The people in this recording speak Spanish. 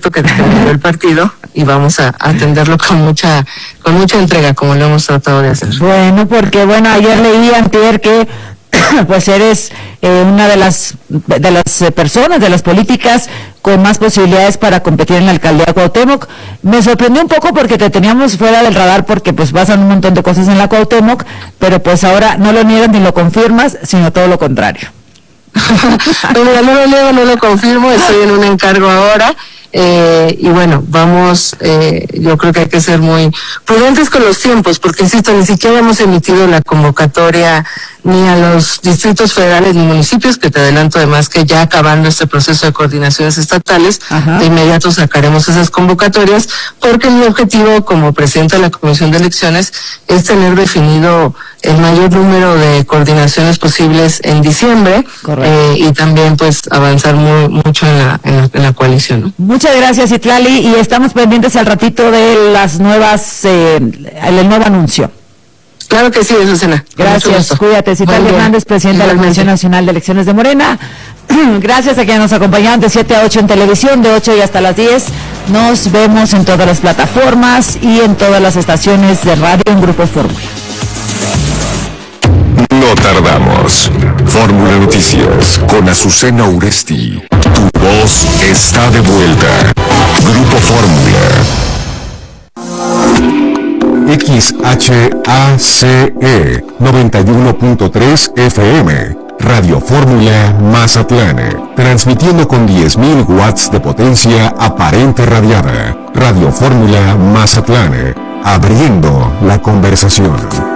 proyecto que tiene el partido y vamos a atenderlo con mucha entrega, como lo hemos tratado de hacer. Bueno, porque ayer leí antier que pues eres una de las personas, de las políticas con más posibilidades para competir en la alcaldía de Cuauhtémoc. Me sorprendió un poco porque te teníamos fuera del radar porque pues pasan un montón de cosas en la Cuauhtémoc, pero pues ahora no lo niegas ni lo confirmas, sino todo lo contrario. No lo niego, no lo confirmo, estoy en un encargo ahora. Y bueno, yo creo que hay que ser muy prudentes con los tiempos, porque insisto, ni siquiera hemos emitido la convocatoria ni a los distritos federales ni municipios, que te adelanto además que ya acabando este proceso de coordinaciones estatales, de inmediato sacaremos esas convocatorias, porque mi objetivo como presidenta de la Comisión de Elecciones es tener definido el mayor número de coordinaciones posibles en diciembre, y también pues avanzar mucho en la coalición, ¿no? Muchas gracias, Citlali, y estamos pendientes al ratito de las nuevas, el nuevo anuncio. Claro que sí, Susana. Gracias, cuídate. Citlali Hernández, presidenta de la Comisión Nacional de Elecciones de Morena. Gracias a quienes nos acompañaron de 7 a 8 en televisión, de 8 y hasta las 10. Nos vemos en todas las plataformas y en todas las estaciones de radio en Grupo Fórmula. No tardamos. Fórmula Noticias con Azucena Uresti. Tu voz está de vuelta. Grupo Fórmula. XHACE 91.3 FM. Radio Fórmula Mazatlán. Transmitiendo con 10.000 watts de potencia aparente radiada. Radio Fórmula Mazatlán. Abriendo la conversación.